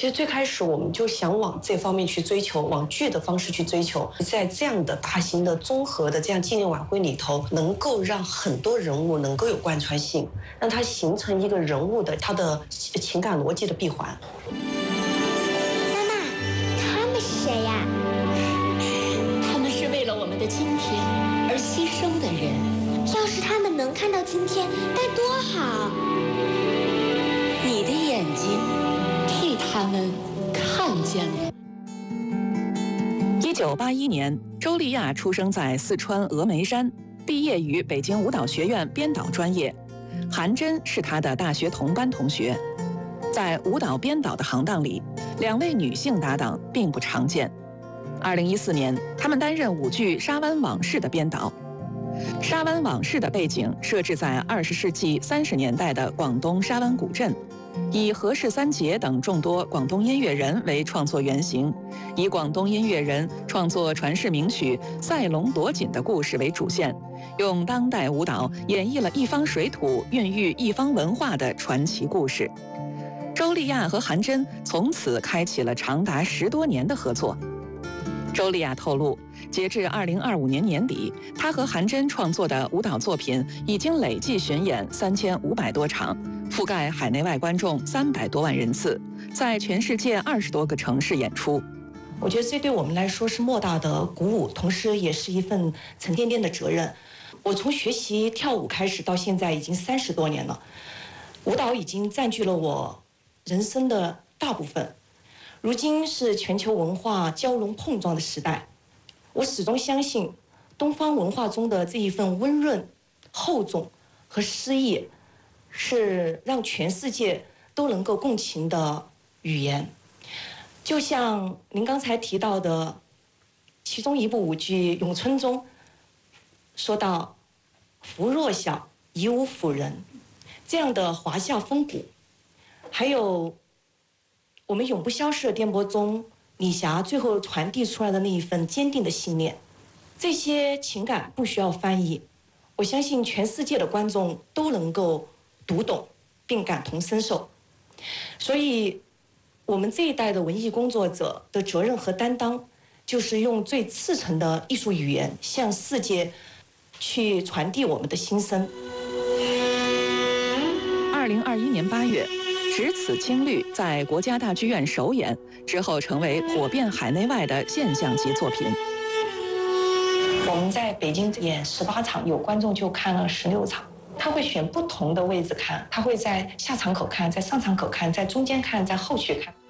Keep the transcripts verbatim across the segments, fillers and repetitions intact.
其实最开始我们就想往这方面去追求，往剧的方式去追求，在这样的大型的综合的这样纪念晚会里头，能够让很多人物能够有贯穿性，让它形成一个人物的他的情感逻辑的闭环。 妈妈，他们是谁呀？ 他们是为了我们的今天而牺牲的人。 要是他们能看到今天，该多好！ 你的眼睛替他们看见了。 一九八一年，周丽亚出生在四川峨眉山，毕业于北京舞蹈学院编导专业。韩真是她的大学同班同学。在舞蹈编导的行当里，两位女性搭档并不常见。二零一四年，他们担任舞剧《沙湾往事》的编导。《沙湾往事》的背景设置在二十世纪三十年代的广东沙湾古镇，以何氏三杰等众多广东音乐人为创作原型，以广东音乐人创作传世名曲《赛龙夺锦》的故事为主线，用当代舞蹈演绎了一方水土孕育一方文化的传奇故事。周丽亚和韩真从此开启了长达十多年的合作。周丽亚透露，截至二零二五年年底，她和韩真创作的舞蹈作品已经累计巡演三千五百多场，覆盖海内外观众三百多万人次，在全世界二十多个城市演出。 我觉得这对我们来说是莫大的鼓舞，同时也是一份沉甸甸的责任。我从学习跳舞开始到现在已经三十多年了，舞蹈已经占据了我人生的大部分。如今是全球文化交融碰撞的时代，我始终相信东方文化中的这一份温润、厚重和诗意，是让全世界都能够共情的语言。就像您刚才提到的，其中一部舞剧《咏春》中说到“夫若小，以吾辅仁”这样的华夏风骨，还有我们永不消逝的颠簸中，李霞最后传递出来的那一份坚定的信念，这些情感不需要翻译，我相信全世界的观众都能够读懂并感同身受。所以我们这一代的文艺工作者的责任和担当，就是用最赤诚的艺术语言向世界去传递我们的心声。 二零二一年八月，《只此青绿》在国家大剧院首演之后，成为火遍海内外的现象级作品。 我们在北京演十八场，有观众就看了十六场。他会选不同的位置看，他会在下场口看，在上场口看，在中间看，在后续看。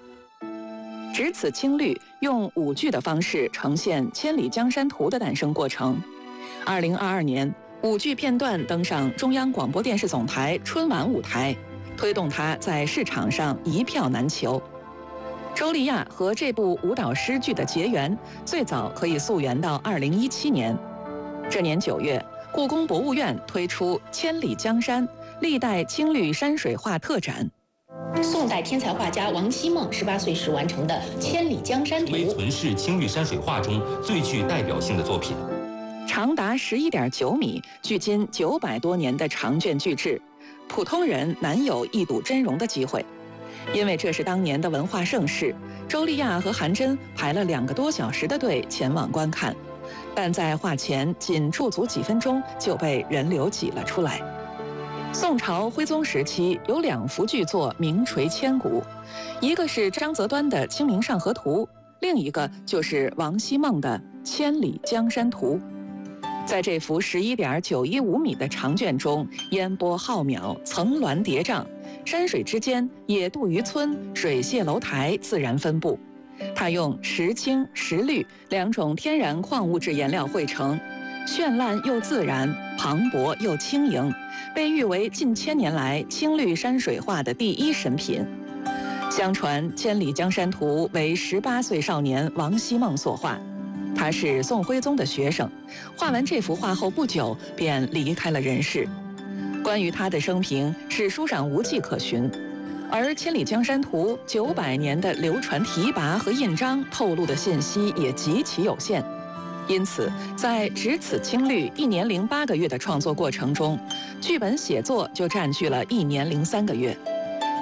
《只此青绿》用舞剧的方式呈现《千里江山图》的诞生过程。二零二二年，舞剧片段登上中央广播电视总台春晚舞台，推动它在市场上一票难求。周丽亚和这部舞蹈诗剧的结缘，最早可以溯源到二零一七年。这年九月，故宫博物院推出《千里江山》历代青绿山水画特展。 宋代天才画家王希孟十八岁时完成的《千里江山图》， 为存世青绿山水画中最具代表性的作品。 长达十一点九米，距今九百多年的长卷巨制，普通人难有一睹真容的机会。因为这是当年的文化盛事，周丽亚和韩真排了两个多小时的队前往观看，但在画前仅驻足几分钟就被人流挤了出来。宋朝徽宗时期有两幅巨作名垂千古，一个是张择端的《清明上河图》，另一个就是王希孟的《千里江山图》。在这幅十一点九一五米的长卷中，烟波浩渺，层峦叠嶂，山水之间野渡渔村、水榭楼台自然分布。它用石青、石绿两种天然矿物质颜料绘成，绚烂又自然，磅礴又轻盈，被誉为近千年来青绿山水画的第一神品。相传《千里江山图》为十八岁少年王希孟所画，他是宋徽宗的学生，画完这幅画后不久便离开了人世。关于他的生平，史书上无迹可寻，而《千里江山图》九百年的流传题跋和印章透露的信息也极其有限。因此，在《只此青绿》一年零八个月的创作过程中，剧本写作就占据了一年零三个月。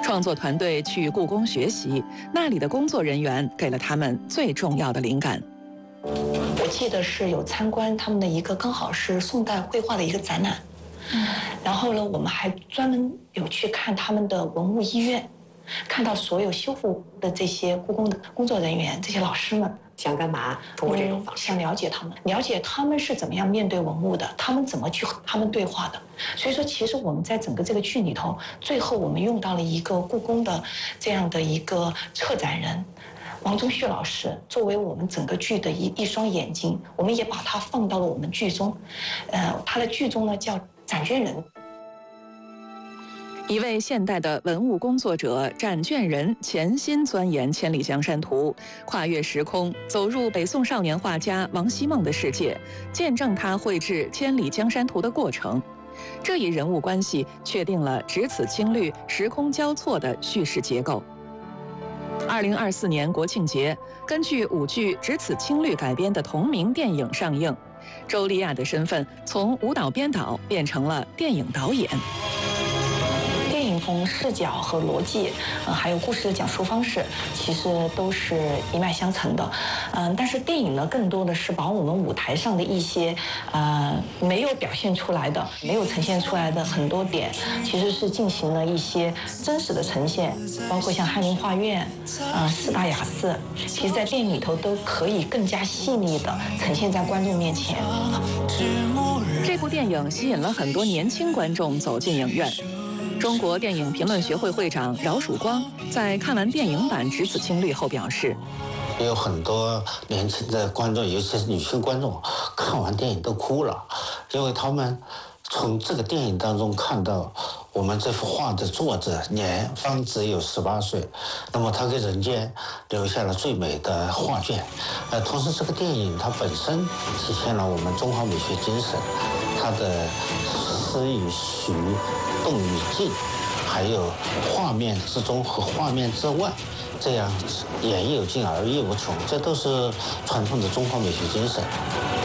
创作团队去故宫学习，那里的工作人员给了他们最重要的灵感。 我记得是有参观他们的一个，刚好是宋代绘画的一个展览。嗯，然后呢，我们还专门有去看他们的文物医院，看到所有修复的这些故宫的工作人员，这些老师们。 想干嘛？通过这种方式， 嗯、想了解他们，了解他们是怎么样面对文物的，他们怎么去和他们对话的。所以说，其实我们在整个这个剧里头，最后我们用到了一个故宫的这样的一个策展人王宗旭老师，作为我们整个剧的一一双眼睛，我们也把它放到了我们剧中。呃，他的剧中呢叫展卷人。 一位现代的文物工作者展卷人潜心钻研《千里江山图》，跨越时空，走入北宋少年画家王希孟的世界，见证他绘制《千里江山图》的过程。这一人物关系确定了只此青绿、时空交错的叙事结构。二零二四年国庆节，根据舞剧《只此青绿》改编的同名电影上映，周丽亚的身份从舞蹈编导变成了电影导演。 电影从视角和逻辑，呃，还有故事的讲述方式，其实都是一脉相承的。嗯、呃，但是电影呢，更多的是把我们舞台上的一些呃没有表现出来的、没有呈现出来的很多点，其实是进行了一些真实的呈现，包括像翰林画院、呃四大雅寺，其实在电影里头都可以更加细腻的呈现在观众面前。 这部电影吸引了很多年轻观众走进影院。中国电影评论学会会长饶曙光在看完电影版《只此青绿》后表示， 也有很多年轻的观众，尤其是女性观众，看完电影都哭了，因为他们从这个电影当中看到我们这幅画的作者年方只有十八岁，那么他给人间留下了最美的画卷。呃，同时这个电影它本身体现了我们中华美学精神，它的诗与虚、动与静，还有画面之中和画面之外，这样言有尽而意无穷，这都是传统的中华美学精神。